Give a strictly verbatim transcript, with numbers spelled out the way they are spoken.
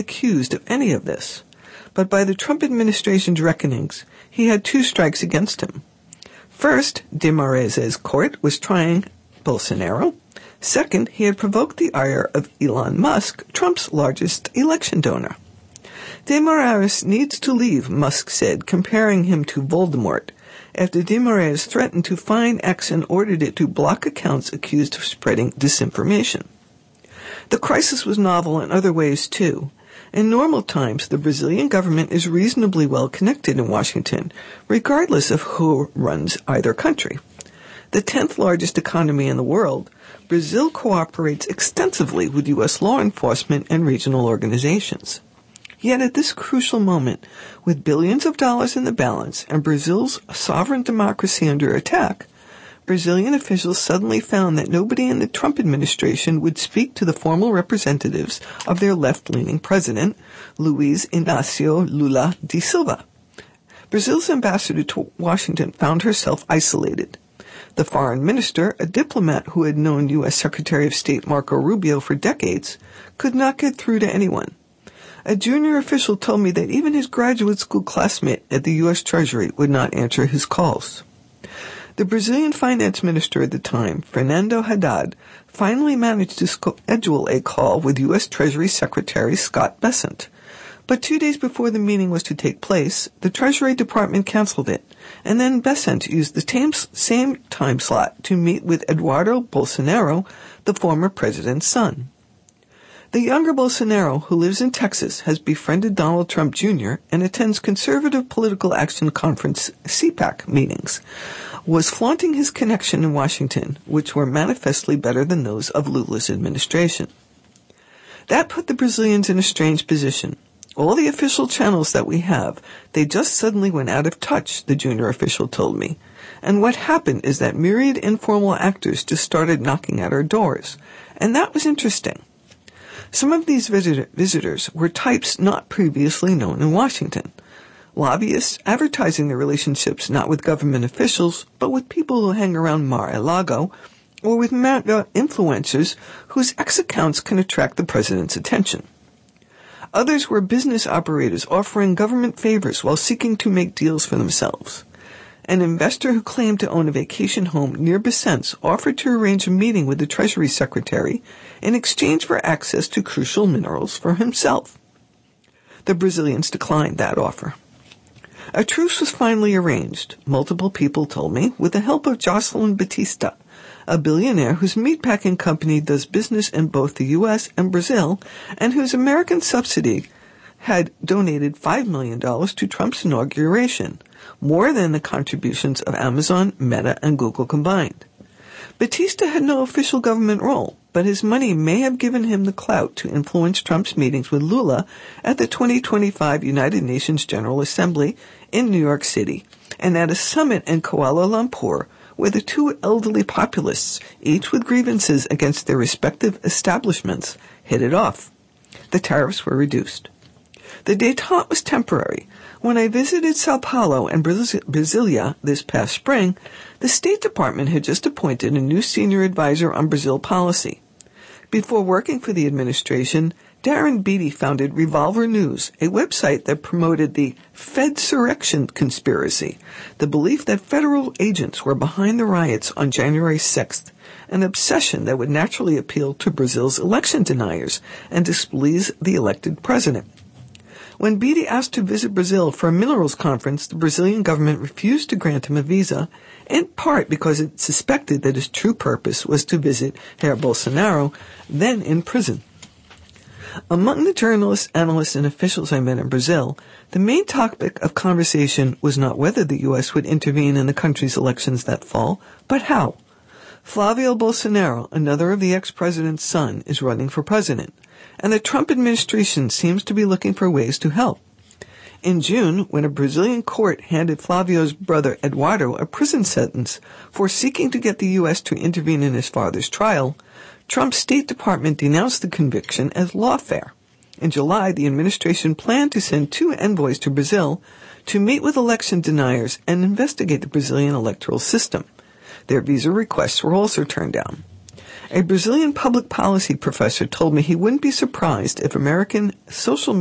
accused of any of this. But by the Trump administration's reckonings, he had two strikes against him. First, de Moraes' court was trying Bolsonaro. Second, he had provoked the ire of Elon Musk, Trump's largest election donor. De Moraes needs to leave, Musk said, comparing him to Voldemort, after de Moraes threatened to fine X and ordered it to block accounts accused of spreading disinformation. The crisis was novel in other ways, too. In normal times, the Brazilian government is reasonably well connected in Washington, regardless of who runs either country. The tenth largest economy in the world, Brazil cooperates extensively with U S law enforcement and regional organizations. Yet at this crucial moment, with billions of dollars in the balance and Brazil's sovereign democracy under attack, Brazilian officials suddenly found that nobody in the Trump administration would speak to the formal representatives of their left-leaning president, Luiz Inácio Lula da Silva. Brazil's ambassador to Washington found herself isolated. The foreign minister, a diplomat who had known U S Secretary of State Marco Rubio for decades, could not get through to anyone. A junior official told me that even his graduate school classmate at the U S Treasury would not answer his calls. The Brazilian finance minister at the time, Fernando Haddad, finally managed to schedule a call with U S Treasury Secretary Scott Bessent. But two days before the meeting was to take place, the Treasury Department canceled it, and then Bessent used the same time slot to meet with Eduardo Bolsonaro, the former president's son. The younger Bolsonaro, who lives in Texas, has befriended Donald Trump Junior and attends Conservative Political Action Conference C PAC meetings, was flaunting his connection in Washington, which were manifestly better than those of Lula's administration. That put the Brazilians in a strange position. All the official channels that we have, they just suddenly went out of touch, the junior official told me. And what happened is that myriad informal actors just started knocking at our doors. And that was interesting. Some of these visitor- visitors were types not previously known in Washington. Lobbyists advertising their relationships not with government officials, but with people who hang around Mar-a-Lago, or with MAGA influencers whose X accounts can attract the president's attention. Others were business operators offering government favors while seeking to make deals for themselves. An investor who claimed to own a vacation home near Bessent's offered to arrange a meeting with the Treasury Secretary in exchange for access to crucial minerals for himself. The Brazilians declined that offer. A truce was finally arranged, multiple people told me, with the help of Jocelyn Batista, a billionaire whose meatpacking company does business in both the U S and Brazil, and whose American subsidy had donated five million dollars to Trump's inauguration, more than the contributions of Amazon, Meta, and Google combined. Batista had no official government role, but his money may have given him the clout to influence Trump's meetings with Lula at the twenty twenty-five United Nations General Assembly in New York City, and at a summit in Kuala Lumpur, where the two elderly populists, each with grievances against their respective establishments, hit it off. The tariffs were reduced. The détente was temporary. When I visited Sao Paulo and Brasilia this past spring, the State Department had just appointed a new senior advisor on Brazil policy. Before working for the administration, Darren Beattie founded Revolver News, a website that promoted the Fedsurrection conspiracy, the belief that federal agents were behind the riots on January sixth, an obsession that would naturally appeal to Brazil's election deniers and displease the elected president. When Beattie asked to visit Brazil for a minerals conference, the Brazilian government refused to grant him a visa, in part because it suspected that his true purpose was to visit Jair Bolsonaro, then in prison. Among the journalists, analysts, and officials I met in Brazil, the main topic of conversation was not whether the U S would intervene in the country's elections that fall, but how. Flavio Bolsonaro, another of the ex-president's son, is running for president, and the Trump administration seems to be looking for ways to help. In June, when a Brazilian court handed Flavio's brother Eduardo a prison sentence for seeking to get the U S to intervene in his father's trial, Trump's State Department denounced the conviction as lawfare. In July, the administration planned to send two envoys to Brazil to meet with election deniers and investigate the Brazilian electoral system. Their visa requests were also turned down. A Brazilian public policy professor told me he wouldn't be surprised if American social